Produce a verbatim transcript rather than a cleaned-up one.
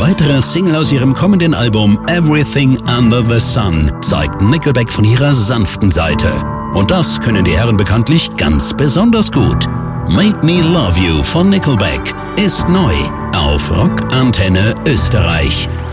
weitere Single aus ihrem kommenden Album Everything Under the Sun zeigt Nickelback von ihrer sanften Seite. Und das können die Herren bekanntlich ganz besonders gut. Make Me Love You von Nickelback ist neu auf Rock Antenne Österreich.